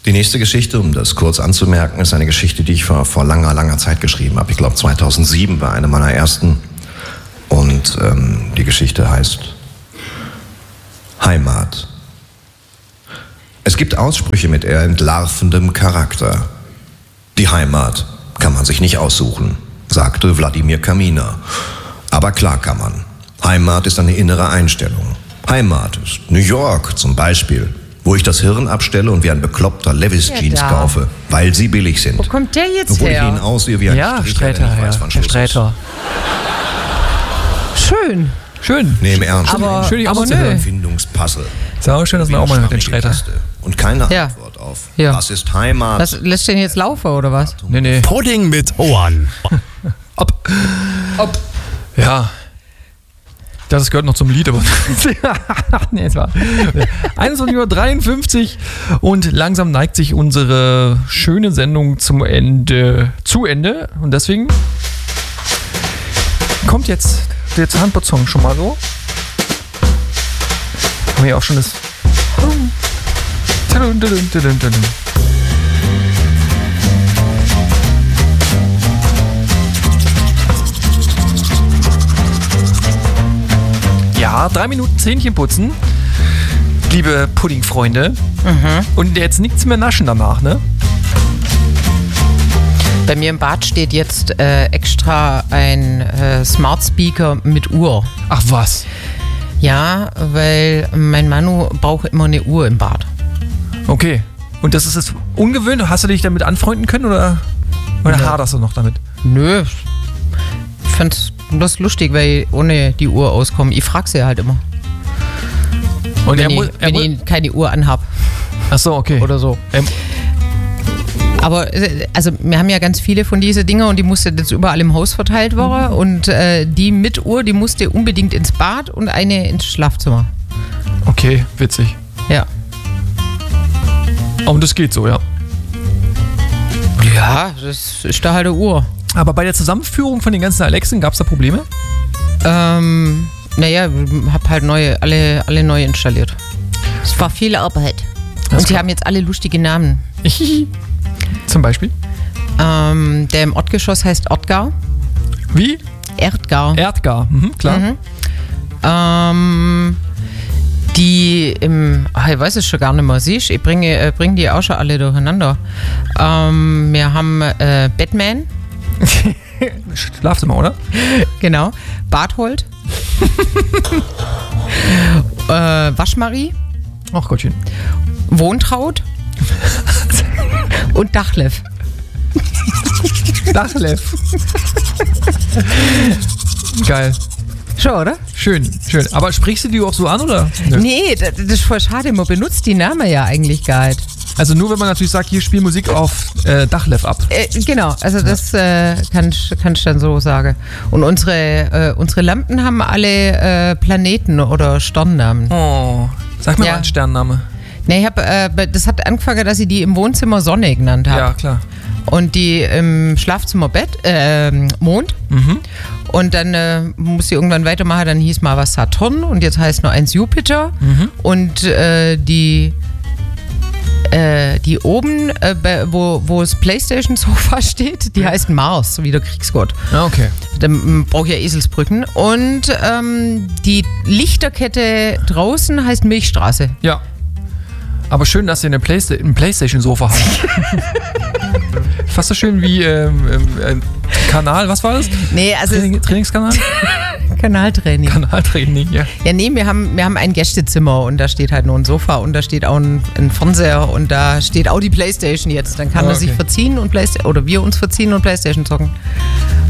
Die nächste Geschichte, um das kurz anzumerken, ist eine Geschichte, die ich vor langer Zeit geschrieben habe. Ich glaube 2007 war eine meiner ersten. Und die Geschichte heißt Heimat. Es gibt Aussprüche mit eher entlarvendem Charakter. Die Heimat kann man sich nicht aussuchen, sagte Wladimir Kaminer. Aber klar kann man. Heimat ist eine innere Einstellung. Heimat ist New York zum Beispiel, wo ich das Hirn abstelle und wie ein bekloppter Levi's-Jeans kaufe, weil sie billig sind. Wo kommt der jetzt Obwohl her? ich ihn aussehe wie ein Sträter, Herr Sträter. Schön. Schön. Nee, im Ernst. Aber, schön, die aber auch zu nö. hören. Findungspuzzle. Ist auch schön, dass man auch mal hört, den Sträter. Und keine Ja. Antwort auf. Ja. Was ist Heimat? Was, lässt den jetzt laufen, oder was? Nee. Pudding mit Ohren. Ob. Ja. Das gehört noch zum Lied, aber. Nee, es war 21:53 Uhr und langsam neigt sich unsere schöne Sendung zu Ende. Und deswegen kommt jetzt der Zahnputzsong schon mal so. Haben wir ja auch schon das. Ja, 3 Minuten Zähnchen putzen, liebe Puddingfreunde. Und jetzt nichts mehr naschen danach, ne? Bei mir im Bad steht jetzt extra ein Smart Speaker mit Uhr. Ach was? Ja, weil mein Manu braucht immer eine Uhr im Bad. Okay. Und das ist jetzt ungewöhnlich? Hast du dich damit anfreunden können oder haderst du noch damit? Nö, ich fand's bloß lustig, weil ich ohne die Uhr auskomme. Ich frage sie halt immer. Und wenn ich keine Uhr anhab. Ach so, okay. Oder so. Aber also wir haben ja ganz viele von diesen Dinger und die musste jetzt überall im Haus verteilt werden. Und die mit Uhr, die musste unbedingt ins Bad und eine ins Schlafzimmer. Okay, witzig. Ja. Und das geht so, ja. Ja, das ist da halt eine Uhr. Aber bei der Zusammenführung von den ganzen Alexen gab es da Probleme? Naja, hab halt alle neu installiert. Es war viel Arbeit. Und die haben jetzt alle lustige Namen. Zum Beispiel? Der im Erdgeschoss heißt Erdgar. Wie? Erdgar. Erdgar, klar. Die ich weiß es schon gar nicht mehr, siehst du, ich bringe die auch schon alle durcheinander. Wir haben Batman. Schlafzimmer, oder? Genau. Barthold. Waschmarie. Ach Gottchen. Wohntraut. Und Dachlev. Dachlev. Geil. Schon, oder? Schön. Aber sprichst du die auch so an, oder? Nö. Nee, das ist voll schade. Man benutzt die Namen ja eigentlich gar nicht. Also nur, wenn man natürlich sagt, hier spiel Musik auf Dachlev ab. Genau, also das kann ich dann so sagen. Und unsere Lampen haben alle Planeten oder Sternnamen. Oh, sag mir mal einen Sternname. Nee, das hat angefangen, dass ich die im Wohnzimmer Sonne genannt habe. Ja, klar. Und die im Schlafzimmer Mond. Und dann musste ich irgendwann weitermachen, dann hieß mal was Saturn und jetzt heißt nur eins Jupiter. Und die oben, wo das Playstation-Sofa steht, die heißt Mars, wie der Kriegsgott. Ah, okay. Dann brauche ich ja Eselsbrücken. Und die Lichterkette draußen heißt Milchstraße. Ja. Aber schön, dass ihr ein Playstation-Sofa habt. Fast so schön wie Kanal, was war das? Nee, also Trainingskanal? Kanaltraining. Kanaltraining, ja. Ja, nee, wir haben ein Gästezimmer und da steht halt nur ein Sofa und da steht auch ein Fernseher und da steht auch die Playstation jetzt. Dann kann man sich verziehen und oder wir uns verziehen und Playstation zocken.